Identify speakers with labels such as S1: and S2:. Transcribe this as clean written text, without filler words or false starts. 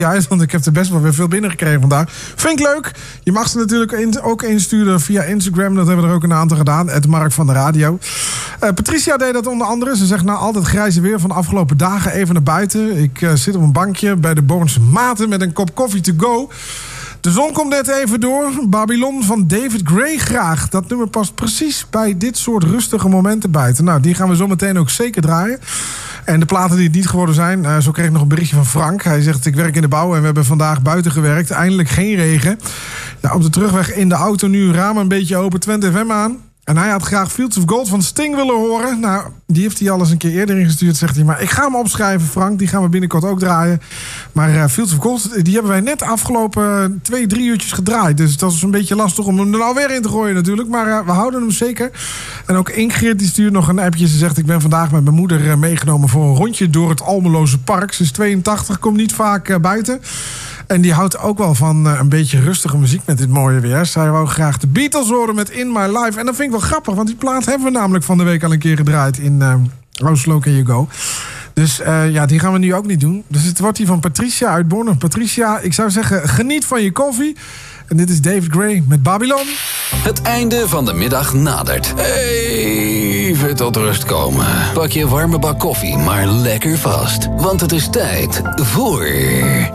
S1: Ja, want ik heb er best wel weer veel binnengekregen vandaag. Vind ik leuk. Je mag ze natuurlijk ook insturen via Instagram. Dat hebben we er ook een aantal gedaan. Het Mark van de Radio. Patricia deed dat onder andere. Ze zegt, nou, altijd grijze weer van de afgelopen dagen. Even naar buiten. Ik zit op een bankje bij de Bornse Maten met een kop koffie to go. De zon komt net even door. Babylon van David Gray graag. Dat nummer past precies bij dit soort rustige momenten buiten. Nou, die gaan we zo meteen ook zeker draaien. En de platen die het niet geworden zijn, zo kreeg ik nog een berichtje van Frank. Hij zegt, ik werk in de bouw en we hebben vandaag buiten gewerkt. Eindelijk geen regen. Nou, op de terugweg in de auto nu ramen een beetje open, Twente FM aan. En hij had graag Fields of Gold van Sting willen horen. Nou, die heeft hij al eens een keer eerder ingestuurd, zegt hij. Maar ik ga hem opschrijven, Frank. Die gaan we binnenkort ook draaien. Maar Fields of Gold, die hebben wij net afgelopen 2-3 uurtjes gedraaid. Dus dat is een beetje lastig om hem er nou weer in te gooien natuurlijk. Maar we houden hem zeker. En ook Ingrid, die stuurt nog een appje. Ze zegt, ik ben vandaag met mijn moeder meegenomen voor een rondje door het Almeloze Park. Ze is 82, komt niet vaak buiten. En die houdt ook wel van een beetje rustige muziek met dit mooie weer. Zij wou graag de Beatles horen met In My Life. En dat vind ik wel grappig, want die plaat hebben we namelijk van de week al een keer gedraaid in Oh Slow Can You Go. Dus ja, die gaan we nu ook niet doen. Dus het wordt die van Patricia uit Bornem. Patricia, ik zou zeggen, geniet van je koffie. En dit is David Gray met Babylon.
S2: Het einde van de middag nadert. Even tot rust komen. Pak je warme bak koffie, maar lekker vast. Want het is tijd voor...